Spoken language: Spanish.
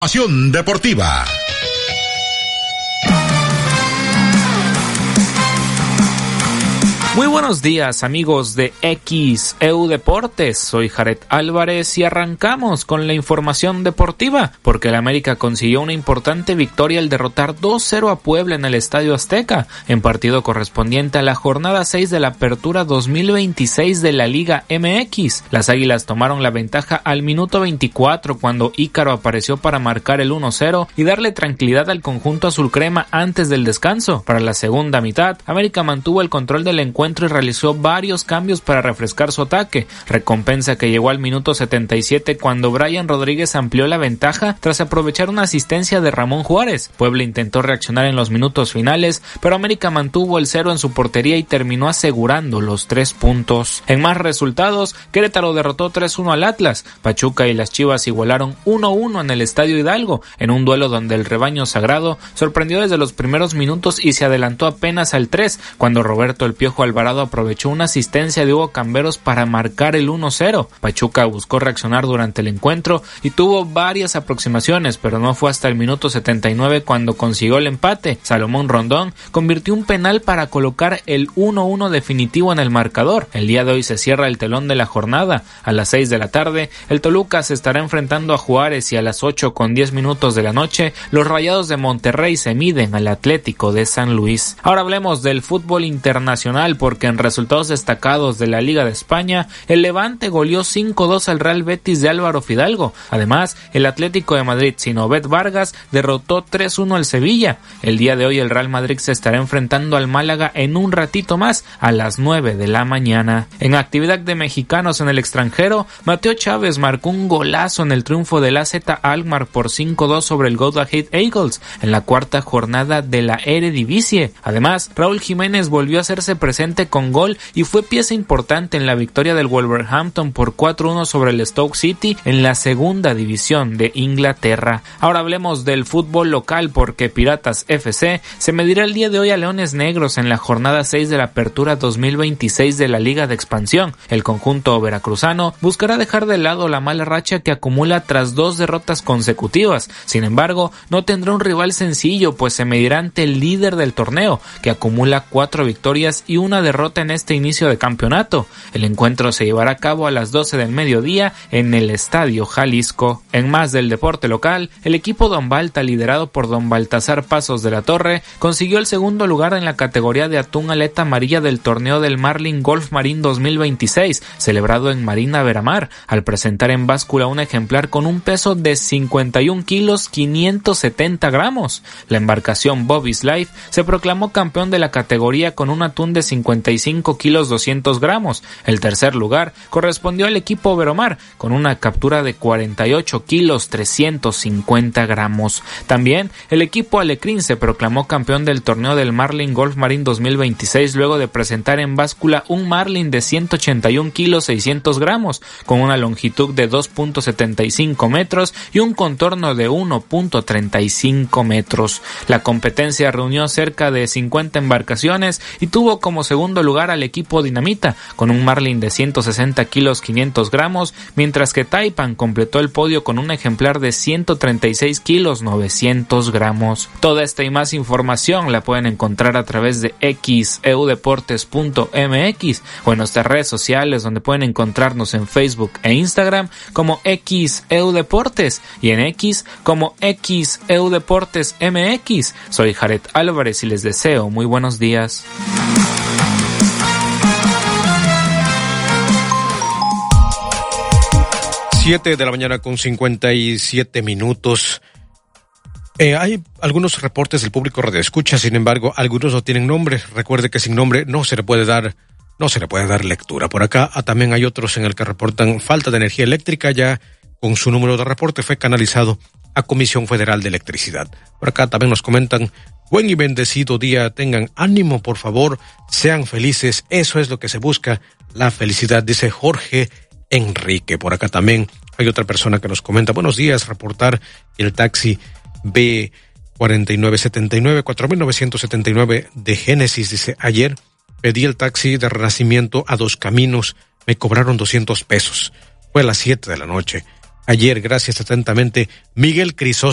Pasión deportiva. Muy buenos días, amigos de XEU Deportes. Soy Jared Álvarez y arrancamos con la información deportiva, porque el América consiguió una importante victoria al derrotar 2-0 a Puebla en el Estadio Azteca, en partido correspondiente a la jornada 6 de la Apertura 2026 de la Liga MX. Las Águilas tomaron la ventaja al minuto 24 cuando Ícaro apareció para marcar el 1-0 y darle tranquilidad al conjunto azul crema antes del descanso. Para la segunda mitad, América mantuvo el control del encuentro y realizó varios cambios para refrescar su ataque, recompensa que llegó al minuto 77 cuando Brian Rodríguez amplió la ventaja tras aprovechar una asistencia de Ramón Juárez. Puebla intentó reaccionar en los minutos finales, pero América mantuvo el 0 en su portería y terminó asegurando los 3 puntos. En más resultados, Querétaro derrotó 3-1 al Atlas, Pachuca y las Chivas igualaron 1-1 en el Estadio Hidalgo, en un duelo donde el rebaño sagrado sorprendió desde los primeros minutos y se adelantó apenas al 3, cuando Roberto El Piojo Alvarado aprovechó una asistencia de Hugo Camberos para marcar el 1-0. Pachuca buscó reaccionar durante el encuentro y tuvo varias aproximaciones, pero no fue hasta el minuto 79 cuando consiguió el empate. Salomón Rondón convirtió un penal para colocar el 1-1 definitivo en el marcador. El día de hoy se cierra el telón de la jornada. A las 6 de la tarde, el Toluca se estará enfrentando a Juárez y a las 8:10 de la noche, los Rayados de Monterrey se miden al Atlético de San Luis. Ahora hablemos del fútbol internacional, porque en resultados destacados de la Liga de España, el Levante goleó 5-2 al Real Betis de Álvaro Fidalgo. Además, el Atlético de Madrid sin Obed Vargas derrotó 3-1 al Sevilla. El día de hoy el Real Madrid se estará enfrentando al Málaga en un ratito más, a las 9 de la mañana. En actividad de mexicanos en el extranjero, Mateo Chávez marcó un golazo en el triunfo del AZ Alkmaar por 5-2 sobre el Go Ahead Eagles en la cuarta jornada de la Eredivisie. Además, Raúl Jiménez volvió a hacerse presente con gol y fue pieza importante en la victoria del Wolverhampton por 4-1 sobre el Stoke City en la segunda división de Inglaterra. Ahora hablemos del fútbol local, porque Piratas FC se medirá el día de hoy a Leones Negros en la jornada 6 de la Apertura 2026 de la Liga de Expansión. El conjunto veracruzano buscará dejar de lado la mala racha que acumula tras 2 derrotas consecutivas. Sin embargo, no tendrá un rival sencillo, pues se medirá ante el líder del torneo, que acumula 4 victorias y una derrota en este inicio de campeonato. El encuentro se llevará a cabo a las 12 del mediodía en el Estadio Jalisco. En más del deporte local, el equipo Don Balta, liderado por Don Baltasar Pasos de la Torre, consiguió el segundo lugar en la categoría de atún aleta amarilla del torneo del Marlin Golf Marín 2026, celebrado en Marina Veramar, al presentar en báscula un ejemplar con un peso de 51 kilos 570 gramos. La embarcación Bobby's Life se proclamó campeón de la categoría con un atún de 55 kilos 200 gramos. El tercer lugar correspondió al equipo Veromar con una captura de 48 kilos 350 gramos. También el equipo Alecrín se proclamó campeón del torneo del Marlin Golf Marín 2026 luego de presentar en báscula un Marlin de 181 kilos 600 gramos con una longitud de 2.75 metros y un contorno de 1.35 metros. La competencia reunió cerca de 50 embarcaciones y tuvo como segundo lugar al equipo Dinamita con un Marlin de 160 kilos 500 gramos, mientras que Taipan completó el podio con un ejemplar de 136 kilos 900 gramos. Toda esta y más información la pueden encontrar a través de xeudeportes.mx o en nuestras redes sociales, donde pueden encontrarnos en Facebook e Instagram como XEUDeportes y en X como XEUDeportes MX. Soy Jared Álvarez y les deseo muy buenos días. 7 de la mañana con 57 minutos. Hay algunos reportes del público radioescucha, sin embargo, algunos no tienen nombre. Recuerde que sin nombre no se le puede dar lectura. Por acá también hay otros en el que reportan falta de energía eléctrica. Ya con su número de reporte fue canalizado a Comisión Federal de Electricidad. Por acá también nos comentan: buen y bendecido día, tengan ánimo, por favor, sean felices, eso es lo que se busca, la felicidad, dice Jorge Enrique. Por acá también hay otra persona que nos comenta: buenos días, reportar el taxi B4979, 4979 de Génesis, dice: ayer pedí el taxi de Renacimiento a Dos Caminos, me cobraron 200 pesos, fue a las 7 de la noche. Ayer, gracias atentamente, Miguel Crisóstomo.